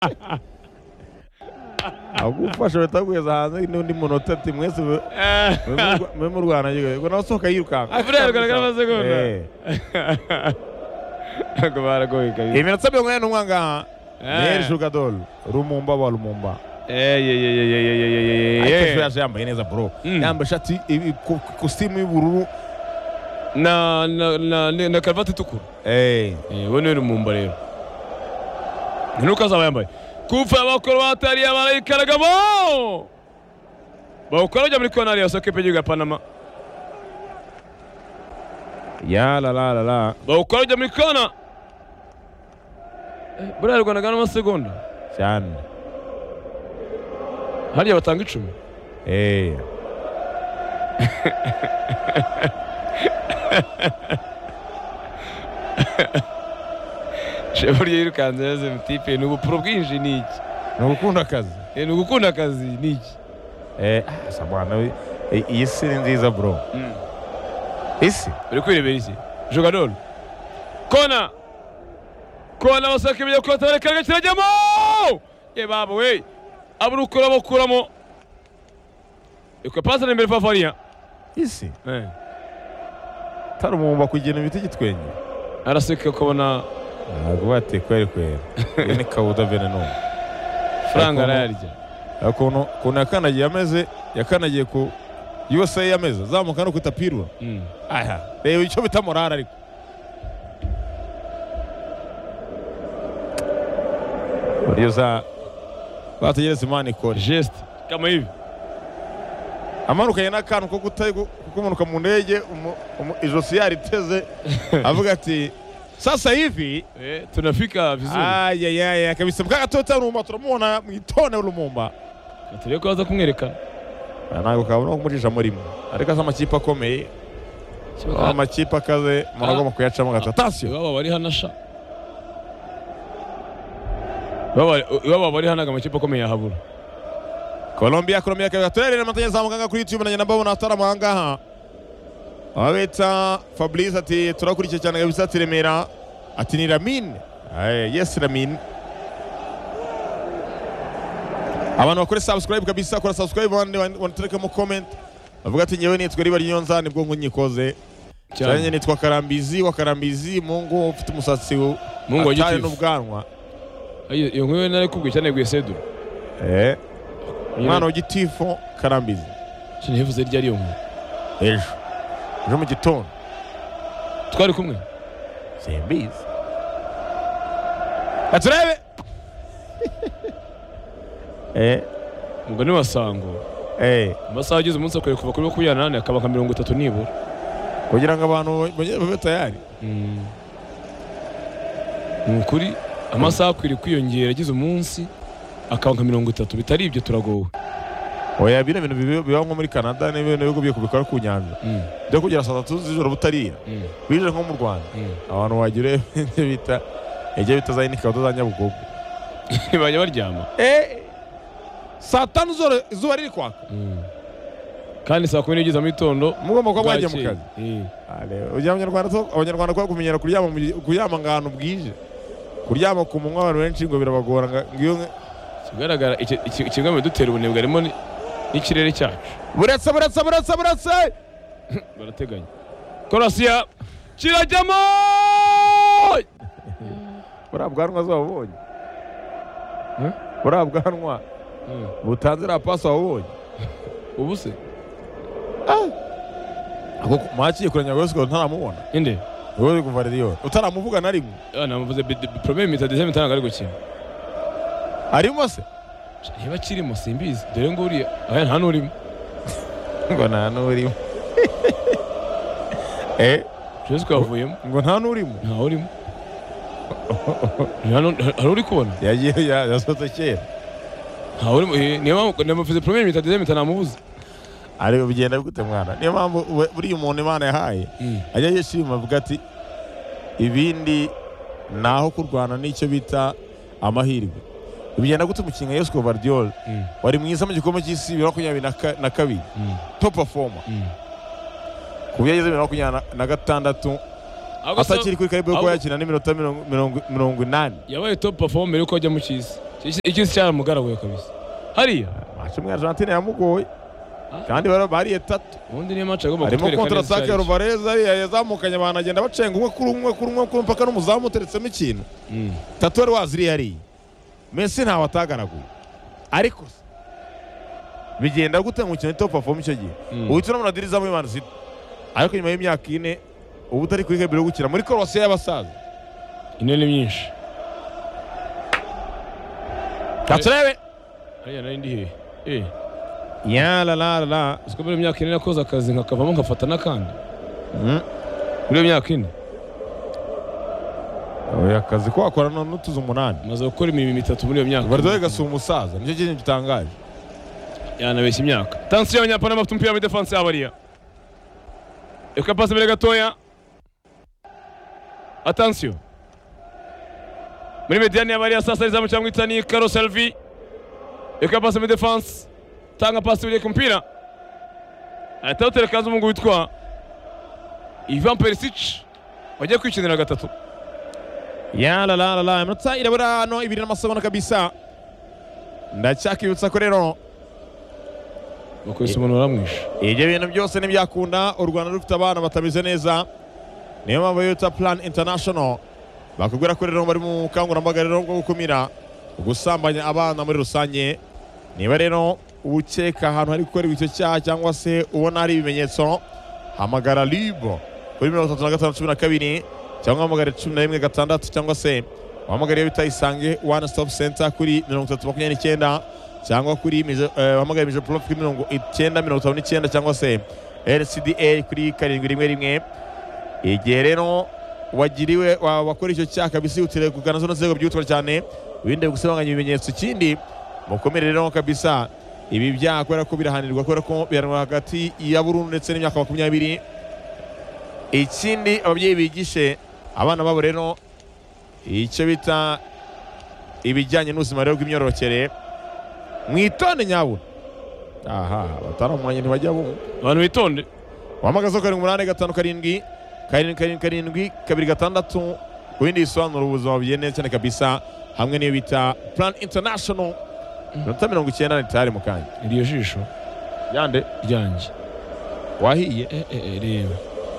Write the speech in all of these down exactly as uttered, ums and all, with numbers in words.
agufasha batakweza hanze n'undi munota ati mwese mwe mu Rwanda ngo nasohoka yirukanka afurere garagara amasegonda ako baragoye kabisa iminota mirongo ine n'umwe ngaha Neri Jugador Lumumba wa Lumumba eh ye ye ye ye ye ye ye yambaye neza bro yambaye shati costume y'ubururu na na na na karvati tukuru eh eh wone Lumumba rero nuko azaba yambaye kufa bakora batari abarayikaraga bakora bajya muri konari ya soke pe giga Panama ya la la la la bakora bajya muri kona bura Rwanda gana amasegonda cyane hariya batanga icumi eh Sheburi yirukanze yaze mutipe nubu pro bwinji niki nugukunda akazi eh nugukunda akazi niki eh sabwana iyi si nziza bro isi uri kwirebera isi Jugador kona kona basake byo ko tabareka kirajyamo ye baba we abura bakuramo iko pasa imbere Fafaria isi eh tarumumba kugena ibiti gitwenye araseka kubona ntabwo bate kwere kwere ni Kauda Veneno franga ararya akono kuna yakanagiye ameze yakanagiye ku U S A yameze zamuka no kwitapirwa aha reba icyo bita morara ariko Uriyoza bategereza Imana ikora geste kama hivi amanuka yana kantu ko kutaye kumanuka mu ndege ijosi yariteze avuga ati sasa hivi eh tunafika vizuri aya ya ya kabisa mkaga tota Lumumba turamubona mwitone Lumumba turiye ko aza kumwerekana ntabwo kabona kumujisha murimo ariko asa amakipe akomeye amakipe akaze muragomba kuyacamo gatatasiyo baba bari hanasha baba baba bari hanaga amakipe akomeye yahabura Colombia Colombia katurere amatanya zamuganga kuri YouTube na nyambabona ataramanga ha abeta Fabrice ati turakurikiye cyane kabisa tiremera ati ni Lamine eh yes Lamine abantu bakore subscribe kabisa kora subscribe wande wanatereka mu comment avuga ati nyewe nitwe riba ryonza nibwo ngunyikoze cyane nitwa Karambizi wa Karambizi Mungu ufite umusatsi Mungu wagitifu n'ubwanwa ayo iyo nkwe nari kubwiye cyane gwesedu eh mwana wagitifu Karambizi sinivuze rya riyo nkwe ejo ejo mu gitondo twari kumwe simbizi aturebe eh mugani wasango eh amasaha agize umunsi akwiye kuva kuri makumyabiri n'ane akaba nka mirongo itatu nibura kugira ngo abantu babe tayari nukuri amasaha akwiriye kwiyongera agize umunsi akaba nka mirongo itatu bitari ibyo turagowe oya bino bintu biba nko muri Canada n'ibintu bigo biye kubikora ku nyanja byo kugera saa tatu z'ijoro butarira bije nko mu Rwanda abantu wagire bita ejye bitazaye n'ikabuto za Nyabugogo bajya baryama eh saa tanu z'ijoro izuba riri kwaka kandi saa kumi n'ebyiri z'amitondo mugomba kuba mwagiye mu kazi ale ujya abanyarwanda to abanyarwanda kwa kumenyera kuryama kuryama ngano bwije kuryama ku munwa abantu benshi ngo birabagora ngiyo kigaragara ikigamwe dutera ubunebwe arimo n'ikirere cyacu buretse buretse buretse buretse barateganya Croatia kirajyamo burabwanwa zabonye burabwanwa butanze la pass wabonye ubu se ako machi kuranya gose ko ntaramubona inde wowe kuva rero utaramuvuga na rimwe namuvuze premier mita deuxième temps ari gukina arimo se niba kirimo simbizi dore ngo uri aya nta nurimo ngo nta nurimo eh Jesu kavuyemo ngo nta nurimo nta urimo hano hari uri kubona yagiye yasohotse kera nta urimo niba namuvuze premier mita deuxième temps namubuze ari bigenda gute mwana niyo mpamvu buri umuntu Imana yahaye ajya yishima avuga ati ibindi naho kurwana n'icyo bita amahirwe bigenda gute umukinga Yesu Guardiola wari mwiza mu gikombe cy'isi makumyabiri na kabiri top performer kubiyageze makumyabiri na gatandatu atakiri kuri karibu ko yakina n'iminota mirongo inani yabaye top performer yuko ajya mu cy'isi iki cyamugaraguye kabisa hariya match imwe Argentine yamugoye kandi bari etatu ubundi niyo match agomba harimo kontra sake Alvarez ariya yazamukanye banagenda bacenga umwe kuri umwe kuri umwe kuri mpaka n'umuzamu uteretsemo ikintu tatu wari waziri yari Messi ntawe atagaraguye ariko bigenda gute mu kintu top perform icyo gihe uhita unamuna diriza muri Man City ariko nyuma y'imyaka ine ubu utari kuri kebiro gukira muri Croatia y'abasaza ine ni myinshi katurebe hariya nari ndi he eh ya la la la siko muri imyaka ine nakoze akazi nkakavamo nkafata n'akandi muri imyaka ine oya akazi ko wakora n'utuzi umunani maze gukora imirimo itatu muri iyo myaka bardoye gasuma umusaza nicyo kintu gitangaje yanabeshya imyaka tansiyo y'abanyapana bafite umupira muri defense y'abariya eka pasi mbere gatoya atansiyo muri mediane y'abariya sasa izamu cyangwa itani Carlo Salvi eka pasi muri defense tanga pasi uri ku mpira ahita uterekaza umungu witwa Ivan Perisic wagiye kwikinira gatatu ya la la la iminota irabura hano ibiri n'amasegonda kabisa ndacyakibutsa ko rero bakwese umuntu baramwisha ibyo bintu byose ntibyakunda u Rwanda rufite abana batameze neza niyo mpamvu yuta Plan International bakubwira ko rero bari mu bukangurambaga rero bwo gukumira gusambanya abana muri rusange niba rero ukeka ahantu hari gukorerwa icyo cyaha cyangwa se ubona hari ibimenyetso hamagara libo kuri mirongo itatu na gatanu cumi na kabiri cyangwa hamagara cumi na rimwe gatandatu cyangwa se wahamagara iyo bita Isange One Stop Center kuri mirongo itatu makumyabiri n'icyenda cyangwa kuri wahamagara Mijo Prof kuri mirongo icyenda mirongo itanu n'icyenda cyangwa se L C D A kuri karindwi rimwe rimwe igihe rero wagiriwe wakora icyo cyaha kabisa yihutire kugana zo nzego by'ubutwari cyane wirinde gusibanganya ibimenyetso ikindi mukomere rero kabisa ibi byaha kubera ko birahanirwa kubera ko bihanirwa hagati ya burundu ndetse n'imyaka makumyabiri ikindi ababyeyi bigishe abana babo rero icyo bita ibijyanye n'ubuzima rero bw'imyororokere mwitonde nyabuna aha bataramwanya ntibajya bumva abantu bitonde wahamagaza karindwi umunani gatanu karindwi karindwi karindwi karindwi kabiri gatandatu ku bindi bisobanuro ubuzima bugenda cyane kabisa hamwe n'iyo bita Plan International minota mirongo icyenda n'itanu mu kanya iriyo jisho yande ryanjye wahiye eh eh reba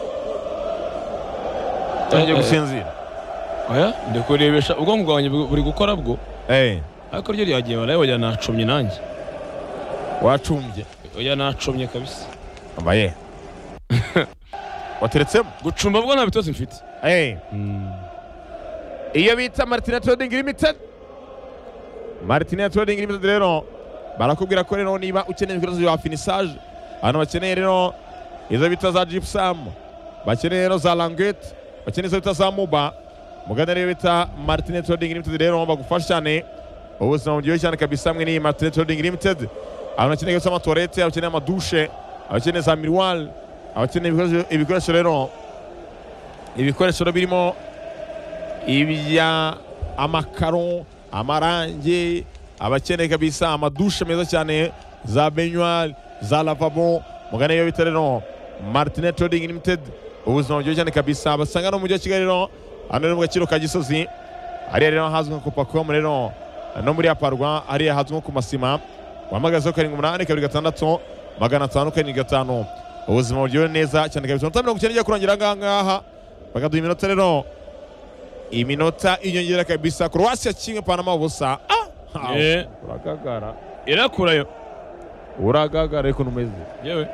tangiye gusinzira oya ndikurebesha ubwonko bwanjye buri gukora bwo eh ariko ryo ryagiye baraye oya nacumye nanjye wacumbye oya nacumye kabisa ambaye wateretsemo gucumba bwo nta bitose mfite eh iyo bita Martina Trading Limited Martina Trading Limited rero barakubwira ko rero niba ukeneye ibikoresho bya finissage abantu bakeneye rero izo bita za gypsum bakeneye rero za languette bakeneye izo bita za muba mugana rero bita Martina Trading Limited rero bagufasha cyane ubuzima buryoshye cyane kabisa hamwe n'iyi Martina Trading Limited abantu bakeneye za toilette abakeneye amadushe abakeneye za miroir abakeneye ibikoresho rero ibikoresho birimo ibya amakaro amarangi abakeneye kabisa amadushe meza cyane za baignoire za lavabo mugana iyo bita rero Martina Trading Limited ubuzima buryoshye cyane kabisa basanga no mu mujyi wa Kigali rero hano rero mu gaciro ka Gisozi hariya rero hazwi nko Copaco rero no muri Aparwa hariya hazwi nko ku Masima wahamagaza karindwi umunani kabiri gatandatu magana atanu karindwi gatanu ubuzima buryoshye neza cyane kabisa minota mirongo icyenda igiye kurangira aha ngaha bakaduha iminota rero iminota inyongera kabisa Croatia kimwe Panama ubusa ah eh uragagara irakurayo uragagara ariko numeze yewe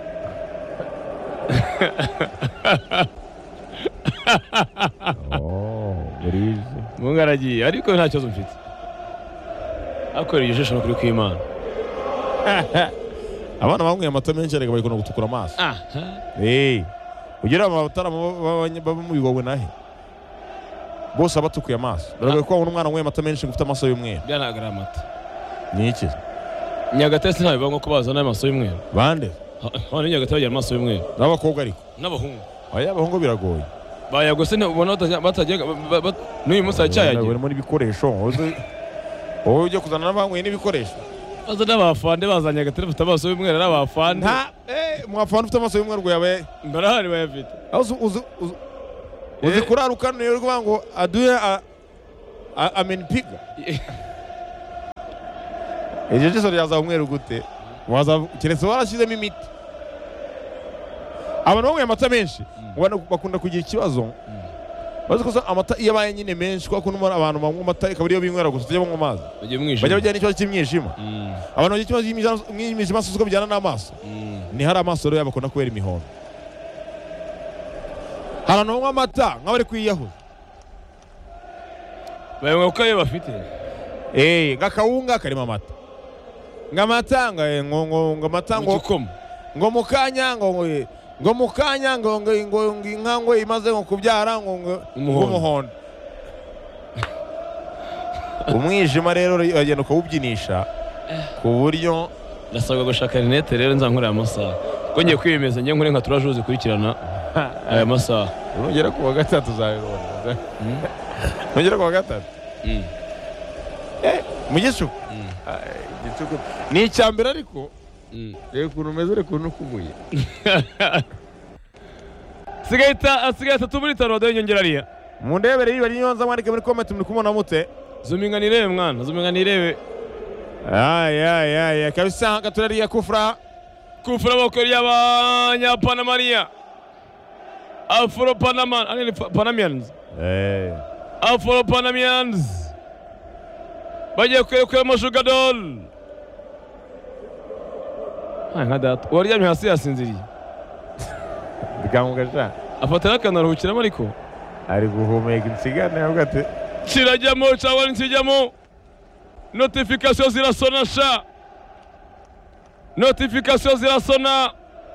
oh burize mungaragiye ariko nta kibazo mfite akora igishisho kuri kw'Imana abana bamwe amata menshi ariko bayikunda gutukura amaso ah eh ugira amatara baba mu bigowe nahe bose abatukuye amaso baragoye ko umwana umwe amata menshi gufite amaso y'umweru byanagara amata ni iki Nyagatesi ntabiba nko kubaza n'amaso y'umweru bande hano Nyagatesi bagira amaso y'umweru n'abakobwa ariko n'abahungu aya abahungu biragoye bayagose ne ubona batajya n'uyu munsi acyayagiye bari muri bikoresho wowe ujye kuzana n'abanywe n'ibikoresho baza n'abafande bazanye Nyagatesi bafite amaso y'umweru n'abafande nta eh mwafande ufite amaso y'umweru yawe barahari bayafite uzi uzi uzi kurara ukanuye rwo ngo aduye amenipiga iryo jisho ryaza umweru gute waza keretse warashizemo imiti abantu banyweye amata menshi bakunda kugira ikibazo bazi ko amata iyo abaye nyine menshi kuko n'umara abantu banywa amata ikaba ariyo binywera gusa tujya banywa amazi bajya bajyana n'ikibazo cy'imyijima abantu bagira ikibazo cy'imyijima suko bijyana n'amaso ni hari amaso rero yabakunda kubera imihondo hari abantu banywa amata nk'abari kwiyahuza bayanywa kuko ayo bafite eh gakawunga karimo amata ngamatanga ngo ngo amata ngo ngo mukanya ngo ngo mukanya ngo ngo inka ngo imaze ngo kubyara ngo umuhondo umwijima rero agenda ukawubyinisha ku buryo ndasabwa gushaka rinete rero nzankorera amasaha ko ngiye kwiyemeza ngiye nkore nka turajuze kurikirana aya masaha nugera ku wa gatatu uzabibona nugera ku wa gatatu eh mu gicuku gicuku ni icyambere ariko reka ukuntu umeze reka ukuntu ukubuye sigahita asigaye atatu muri tano wadaye inyongera ariya mu ndebere yiba nyonza mwandike muri comment muri kumubona mute zuminga nirebe mwana zuminga nirebe ay ay ay kabisa gaturariya kufra kufra bakora y'abanyapanamania Afro Panaman ani Panamians eh Afro Panamians bagiye kwerekana Mashugadol ah ngadata waryamye hasi yasinziriye bigamugasha afatara kanaruhukiramo ariko ari guhumeka insigane yabwate kirajyamo cyangwa nsijyamo notification zirasona sha notification zirasona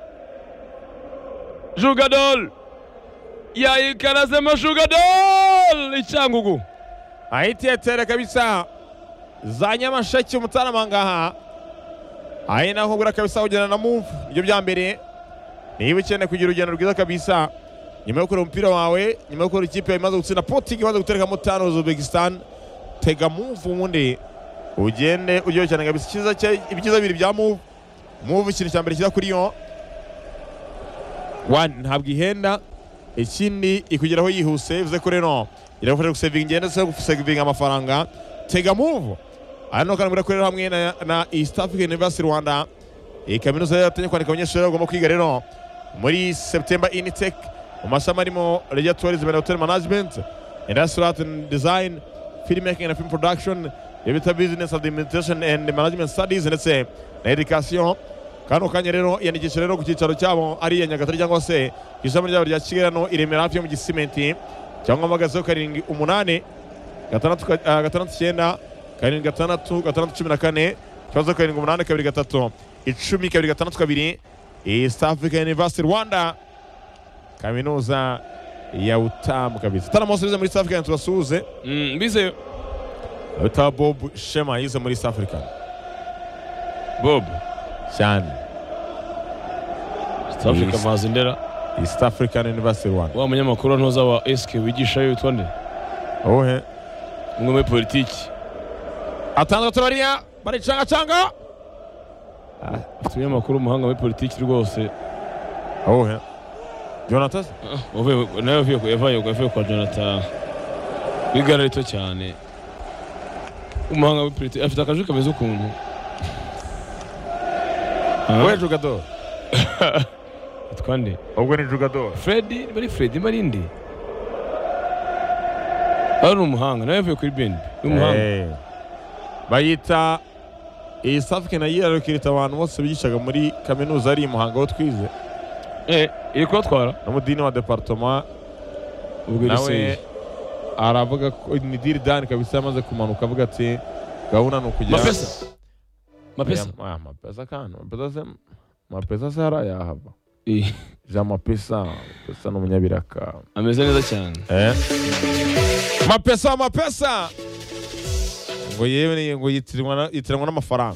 Jugadol yayikaraze Mashugadol icyangugu ahitiyetere kabisa za Nyamasheke umutarama ngaha ayi naho gura kabisa ugena na move ibyo byambere niba ukeneye kugira urugendo rwiza kabisa nyuma yo gukora umupira wawe nyuma yo gukora ikipe imaze gutsinda Portugal imaze gutereka mutano Uzbekistan tega move ubundi ugende ujye cyane kabisa kiza cye ibyiza biri bya move move ikintu cyambere kiza kuri yo one ntabwo ihenda ikindi ikugeraho yihuse bivuze ko rero irafasha gusaving ingendo se gusaving amafaranga tega move hano kandi birakorera hamwe na, na East African University Rwanda ikaminuza yatenye kwandika abanyeshuri bagomba kwiga rero muri September Initech mu masomo arimo Radio Tourism and Hotel Management, Industrial and Design, Filmmaking and Film Production, Evita Business Administration and Management Studies ndetse na Education. Kano kanya rero yandikisha rero ku cyicaro cyabo ari ya Nyagatare cyangwa se ishami ryabo rya Kigali no iremera hafi yo mu Gisimenti cyangwa magazo karindwi umunani gatandatu gatandatu icyenda karindwi gatandatu gatandatu cumi na kane kibazo karindwi umunani kabiri gatatu icumi kabiri gatandatu kabiri East African University Rwanda kaminuza ya utamu kabisa. Tana mose muri East African tubasuhuze. Mm bize Uta Bob Shema yize muri East African. Bob cyane East Africa mazindera East African University Rwanda. Wa munyamakuru ntoza wa S K wigisha yitwa nde? Ohe umwe muri politiki atanga turaria bari changa changa tuye makuru umuhanga muri politiki rwose. Ohe Jonathan ove nayo viyo evayo gafe kwa Jonathan bigara rito cyane umuhanga muri politiki afite akaje kameze ukuntu we Jugador twande ubwo ni Jugador Freddy bari Freddy marindi ari umuhanga nayo viyo kuri bend umuhanga bayita East African yira kirita abantu bose bigishaga muri kaminuza ari muhanga wo twize eh iri kwatwara no mudini wa departement ubwo nawe aravuga ko ni diri dan kabisa amaze kumanuka avuga ati gahunda no kujya mapesa mapesa ah mapesa kana mapesa mapesa sara ya haba eh ja mapesa pesa no munyabiraka ameze neza cyane eh mapesa mapesa ngo yewe ngo yitiranwa yitiranwa n'amafaranga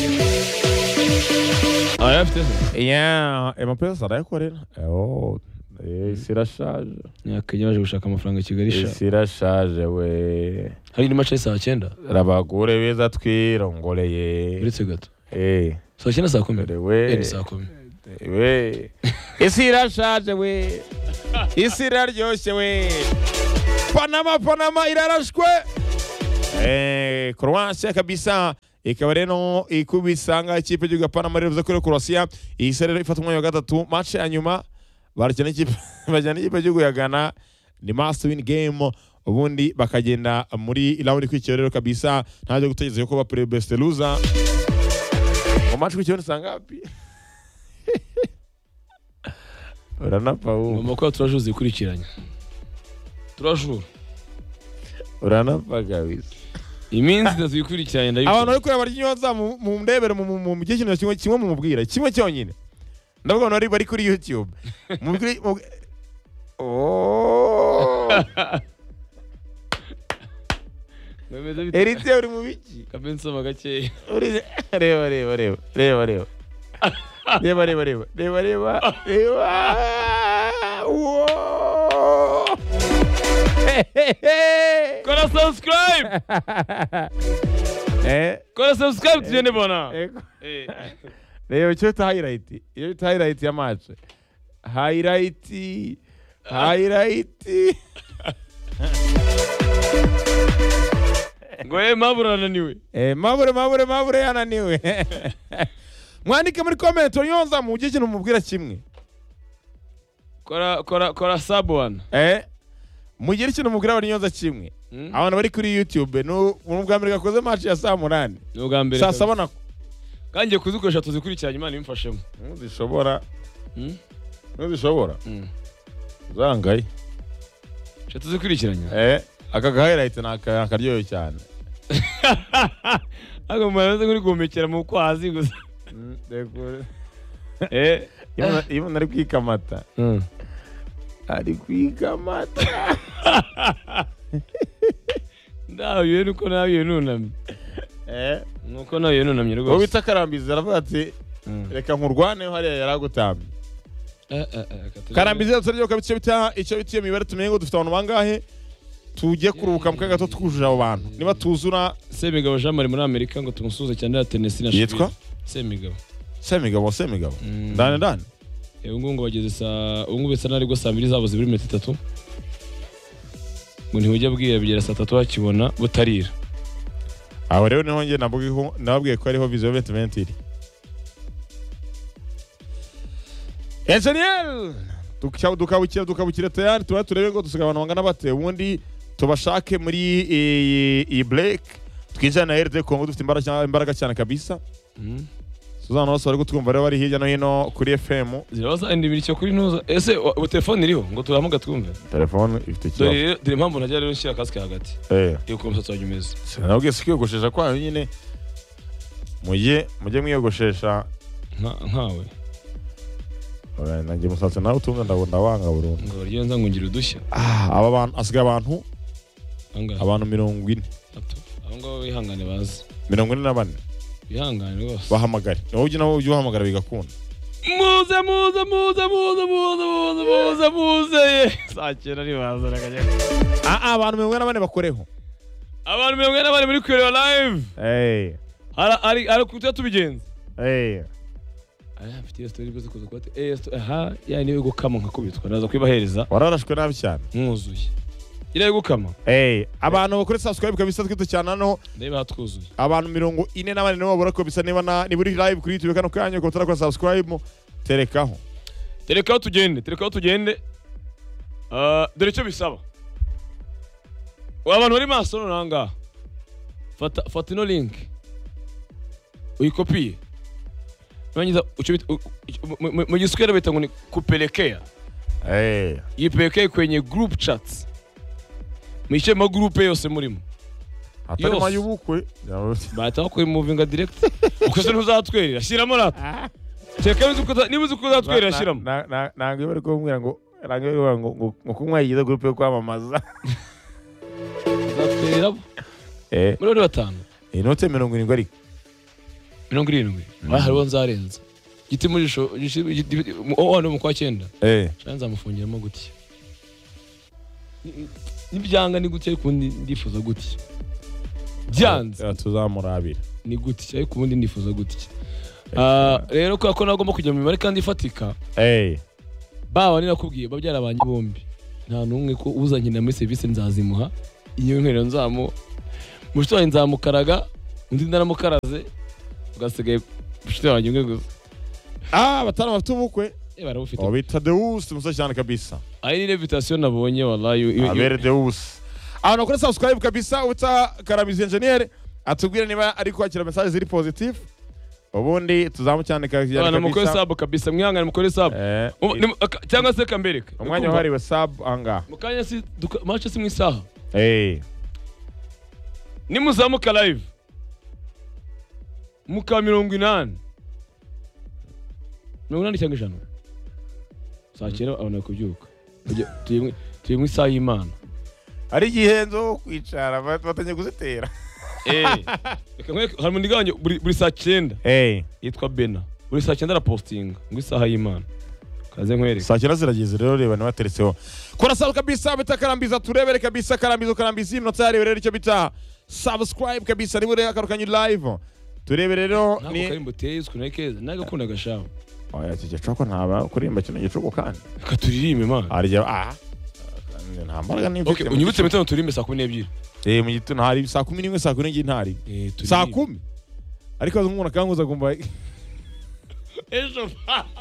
aya afite yeah mapesa arayakorera oh eh sirashaje nyakenyaje gushaka amafaranga Kigali sha sirashaje we hari ni match saa cyenda rabagore beza twirongoreye uretse gato eh saa cyenda saa kumi we ni saa kumi we isirashaje we isiraryoshye we Panama Panama irarashwe eh Croatia kabisa ikaba rero ikubisanga ikipe y'u Panama rivuze ko Croatia iyi sere ifata umwanya wa gatatu match ya nyuma barakina ikipe bajyana ikipe y'u Ghana ni must win game ubundi bakagenda muri round kwikira rero kabisa ntaje gutegeza ko ba pre best loser mu match kwikira sangapi uranapa ubu mu ko turajuze ikurikiranya turajura uranapa kabisa iminsi ndazikurikiranye ndabikora abantu bari kureba baryoza mu ndebere mu gihe kintu kimwe kimwe mu mubwira kimwe cyonyine ndavuga ngo bari kuri YouTube mu oh Erite uri mu biki kabenso magake uri reba reba reba reba reba reba reba reba reba reba reba wow kora subscribe eh kora subscribe tugende bona eh reba cyo ta highlight iyo ta highlight ya match highlight highlight ngoye mabura naniwe eh mabure mabure mabure yananiwe mwandike muri comment yonza mu gihe kintu mubwira kimwe kora kora kora sub one eh mugire kintu mubwira bari yonza kimwe abantu bari kuri YouTube no mu bwa mbere gakoze match ya saa munani no bwa mbere sasa bona kanje kuzikoresha tuzikurikiranye Imana imfashemo ntuzishobora mm ntuzishobora mm zangaye cyo tuzikurikiranye eh aka highlight naka karyoyo cyane ago mwaze kuri gomekera mu kwazi gusa eh iyo nari kwikamata mm ari kwikamata ndawe nuko nawe nunamye eh nuko nawe nunamye rwose wowe bitakarambiza aravuga ati reka nkurwane hariya yaragutamye eh eh karambiza turyo kabice bita icyo bitiye mibare tumenye ngo dufite abantu bangahe tujye kuruhuka mu kagato twujuje abo bantu niba tuzura Semigabo Jean Marie muri Amerika ngo tumusuze cyane ya Tennessee na yitwa Semigabo Semigabo Semigabo ndane ndane eh ngo ngo bageze sa ngo bisa nari go saa mbiri zabo zibiri minota itatu ngo ntihujya bwira bigera saa tatu hakibona butarira abo rero niho nge nabwiho nababwiye ko ariho Vision twenty twenty Engineer tukaba dukabukira dukabukira tayari tuba turebe ngo dusiga abantu bangana bate ubundi tubashake muri iyi break twinjira na R D Congo dufite imbaraga imbaraga cyane kabisa mhm Suzana bose bari gutwumva rero bari hirya no hino kuri F M zirabaza indi biri cyo kuri nuza ese u telefone iriho ngo turamuga twumve telefone ifite ikibazo dore dore impamvu ntajya rero nshyira kasike hagati eh iyo kumusatsa wanyumeze sinabwiye sikiyogoshesha kwa nyine mujye mujye mwiyogoshesha nkawe Ora nanjye musatsa nawe utunga ndabona wanga burundu ngo ryo nza ngungira udushya ah aba bantu asiga abantu angahe abantu mirongo ine abo ngabo bihangane bazi mirongo ine na bane bihangane rwose bahamagare nawe ujye nawe ujye uhamagara bigakunda muze muze muze muze muze muze muze muze sakera ni bazana kajya ah abantu mirongo ine na bane bakoreho abantu mirongo ine na bane muri kureba live eh ara ari ari kuta tubigenza eh aya mfite story bizo kuzo kwate eh aha yani we gukama nkakubitwa naza kwibahereza wararashwe nabi cyane mwuzuye ire gukama eh abantu bakore subscribe kabisa twito cyane no ndeba hatwuzuye abantu mirongo ine na bane nibo babura ko bisa niba na ni buri live kuri YouTube kano kanya ko tarakora subscribe terekaho terekaho tugende terekaho tugende ah dore cyo bisaba abantu bari maso nanga fata fata no link uyikopiye Nanyiza mu giswera bita ngo ni kupelekea eh yipelekea kwenye group chats mwishe ma group yose murimo atari mayubukwe bata ko moving direct ukoze ntuzatwerera shiramo rata Cheka bizukuza nibuze kuzatwerera shiramo na nange bari ko mbwira ngo nange bari ngo ngo kunywa yize group yo kwamamaza zatwerera eh muri batanu inote mirongo irindwi ariko mirongo irindwi hariho nzarenza giti muri sho oh no mu kwa cyenda eh chanza mufungiramo guti nibyanga ni guti ariko ndifuza guti byanze tuzamurabira ni guti ariko ubundi ndifuza guti ah rero ko ko nagomba kujya mu mibare kandi ifatika eh bawa ni nakubwiye babyara abanye bombi nta numwe ko uzanye na muri service nzazimuha iyo nkero nzamo mushitwa nzamukaraga undi ndaramukaraze ugasigaye bushite wanjye umwe gusa. Ah, batana bafite ubukwe. Eh barabufite. Obita Deus musa cyane kabisa. Ari ni invitation nabonye wallahi. Abere Deus. Abantu kuri subscribe kabisa uta Karamizi engineer atubwira niba ari kwakira message ziri positive. Ubundi tuzamucyane kabisa. Abana mukore sub kabisa mwihangane mukore sub. Eh. Cyangwa se kambereka. Umwanya uhari wa sub anga. Mukanya si match si mwisaha. Eh. Nimuzamuka live. Muka mirongo inani. Mirongo inani cyangwa ijana. Saa cyenda abana kubyuka. Tuyimwe tuyimwe isaha y'Imana. Ari gihenzo kwicara batanye kuzitera. Eh. Reka nkwe hari mundiganye buri buri saa cyenda. Eh. Yitwa Bena. Buri saa cyenda ra posting ngo isaha y'Imana. Kaze nkwereka. Saa cyenda zirageze rero reba nabateretseho. Kora sub kabisa bita Karambiza turebere kabisa Karambizo Karambizi inota yarebere icyo bita subscribe kabisa niwe akarukanye live. Turebere rero ni Karimbo teyizwe nakeza nagakunda gashaho. Oya kije choko ntaba kurimba kino gicuko kandi. Katurime man. Arya ah. Nta mbaraga n'imfite. Okay, unyibutse metano turimbe saa kumi n'ebyiri. Eh mu gitondo hari saa kumi n'imwe saa kumi n'ebyiri ntari. Eh turi. Saa kumi. Ariko umuntu kanguza kumva Ejo.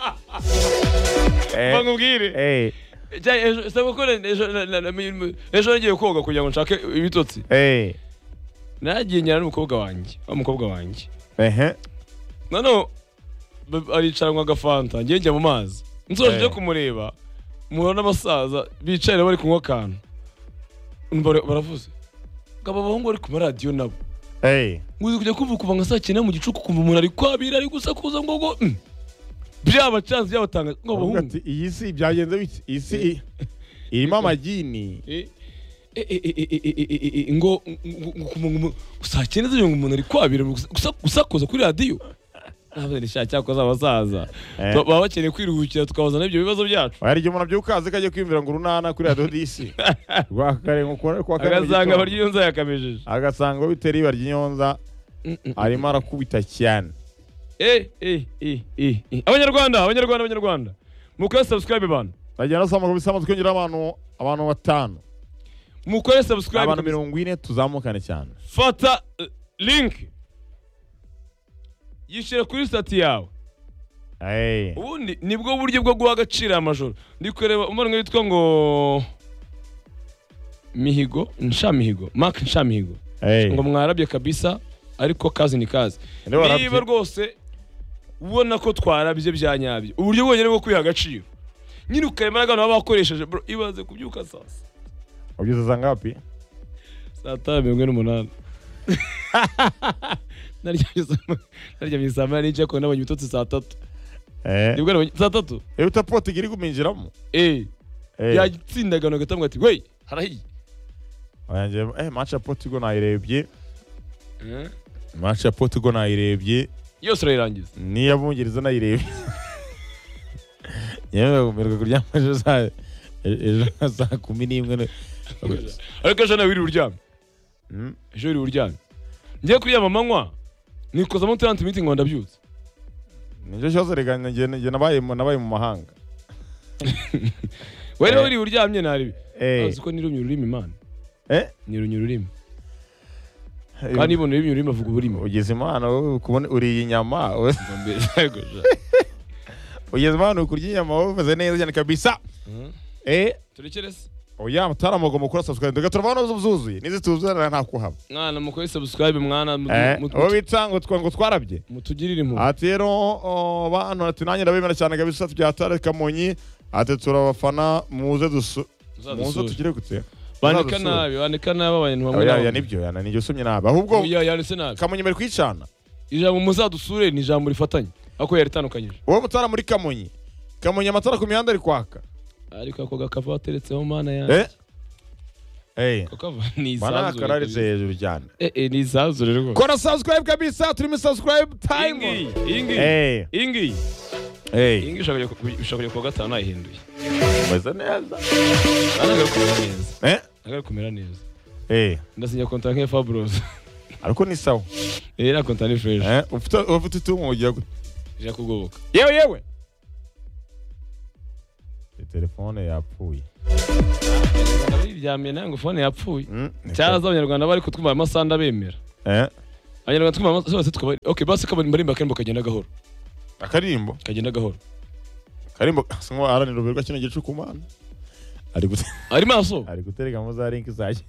Eh. Bangubwire. Eh. Jay ejo sabo ko ejo ejo ngiye koga kugira ngo nshake ibitotsi. Eh. Nagiye nyara n'umukobwa wanjye, umukobwa wanjye. Ehe. Nano aricaranwa agafanta ngiye njya mu mazi. Nzoje je kumureba. Murona abasaza bicaye bari kunywa kantu. Baravuze. Gaba bahungu bari ku radio nabo. Eh. Nguzi kujya kuvuga kuva nka saa cyenda mu gicuku kumva umuntu ari kwabira ari gusakuza ngo ngo. Byaba chance yabatanga ngo bahungu. Iyi si byagenze biki? Iyi si irimo amagini. Ngo saa cyenda z'ijoro umuntu ari kwabira gusakuza kuri radio. Ntabwo nishaka cyakoza abasaza. Baba bakeneye kwiruhukira tukabazana ibyo bibazo byacu. Hari igihe umuntu abyukaze kaje kwimvira ngo runana kuri radio disi. Rwakare ngo kwa kwa agasanga barya inyonza yakamejeje. Agasanga biteri barya inyonza arimo arakubita cyane. Eh eh eh eh. Abanyarwanda, abanyarwanda, abanyarwanda. Mukore subscribe bana. Bagenda sama kubisama twongera abantu abantu batanu. Mukore subscribe abantu mirongo ine tuzamukane cyane. Fata link. Yishira kuri stati yawe. Eh. Ubundi nibwo buryo bwo guha agaciro amajoro. Ndi kureba umuntu witwa ngo Mihigo, Nshamihigo, Mark Nshamihigo. Eh. Ngo mwarabye kabisa ariko kazi ni kazi. Niba rwose ubona ko twarabye byanyabye. Uburyo bwonyene bwo kwiha agaciro. Nyine ukayemara gano babakoresheje bro ibaze kubyuka sasa. Ubyuza zangapi? Saa tatu mirongo ine n'umunani. Narya misama ni cyako nabonye bitotsi saa tatu. Eh. Nibwo nabonye saa tatu. Eh utapoti giri kuminjiramo. Eh. Yagitsindagano gatamwe ati, "Wey, harahiye." Ayanje eh match ya Portugal nayirebye. Eh. Match ya Portugal nayirebye. Yose urayirangiza. Ni yabungiriza nayirebye. Yewe umerwe kurya ejo saa ejo saa kumi n'imwe. Ariko jana wiri uryamye. Mm. Ejo wiri uryamye. Ngiye kurya manywa. Nikoza mu trente meeting ngo ndabyutse. Nje cyose reganya nge nge nabaye nabaye mu mahanga. Were wiri uryamye nari. Eh. Aziko nirumye ururimi man. Eh? Nirumye ururimi. Kandi ibone ururimi ururimi avuga ururimi. Ugeze imana wowe kubona uri inyama. Ugeze imana ukurya inyama wowe uvuze neza cyane kabisa. Eh? Turekerese. Oya mutaramogo mukora subscribe ndagatravana zuzuye nizi tuzana nta kuhaba. Mwana mukore subscribe mwana mutu bitsango twango twarabye. Mutugirire impu. Ati rero bantu ati nanye ndabemera cyane kabisa byatare Kamonyi ati turabafana muze dusu. Muze tugire gute. Bandika nabi, bandika nabi abantu bamwe. Oya ya nibyo yana nijye usomye nabi. Ahubwo oya yanditse nabi. Kamonyi bari kwicana. Ijambo muzadusure ni ijambo rifatanye. Ako yari tandukanyije. Wowe mutara muri Kamonyi. Kamonyi amatara ku mihanda ari kwaka. Ariko ako gakava wateretseho mana yanjye. Eh? Eh. Kakava ni izazure. Mana kararize hejuru cyane. Eh eh ni izazure rwose. Kora subscribe kabisa turi mu subscribe time. Ingi, ingi. Eh. Ingi. Eh. Ingi ushaka ushaka ko gatanu nayihinduye. Meze neza. Anaga kumera neza. Eh? Anaga kumera neza. Eh. Ndasinya contract nke Fabros. Ariko ni sawa. Eh na contract ni fresh. Eh, ufite ufite tumo ugiye gute? Je kugoboka. Yewe yewe. Telefone yapfuye. Ndabiryamye nango phone yapfuye. Cyaraza abanyarwanda bari kutwumva amasanda bemera. Eh. abanyarwanda twumva zose tukaba okay basi kabarimba karimbo kagenda gahoro akarimbo kagenda gahoro karimbo singo aranira uberwa kino gicuku mana ari gute ari maso ari gutereka mu za link zaje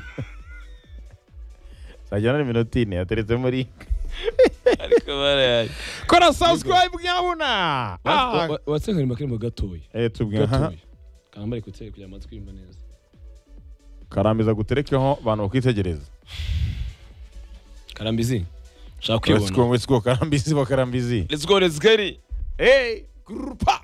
sajana ni minota ine yateretse muri ariko barayari kora subscribe nyabuna watsenga ni karimbo gatoya eh tubwiye ha kambare kutere kugira amatwi yimba neza karambiza guterekeho abantu bakwitegereza karambizi shaka kwibona let's go let's go karambizi bakarambizi let's go let's get it hey grupa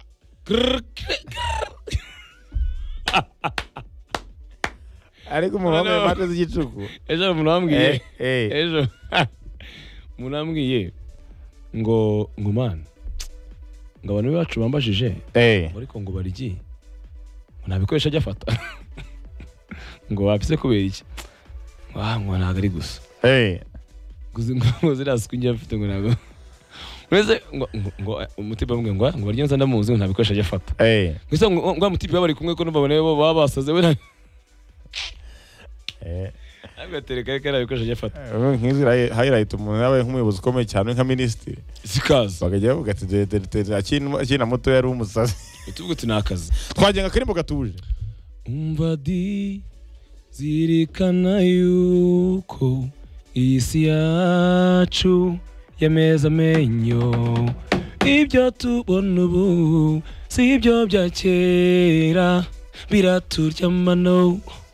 ariko mu bamwe bateze igicuku ejo munambwiye eh ejo munambwiye ngo ngo man ngo abantu bacu bambajije eh ariko ngo barigi nabikoresha ajya afata ngo wapise kubera iki wa ngo ntago ari gusa eh guzi ngo ziraswe njye afite ngo nago Meze ngo ngo umutipe bamwe ngo ngo baryo nza ndamuzi ngo ntabikoresha ajya afata eh gusa ngo ngo umutipe bari kumwe ko numva bo babasaze we eh agatereka kera bikoresha ajya afata nk'izira highlight umuntu yabaye nk'umuyobozi ukomeye cyane nka ministry sikaza bagajya bavuga ati dete akina akina moto yari umusazi tuvuga ati nakazi twagenga karimbo gatuje umva di zirikana yuko isi yacu yameza amenyo ibyo tubona ubu si ibyo bya kera biraturya mano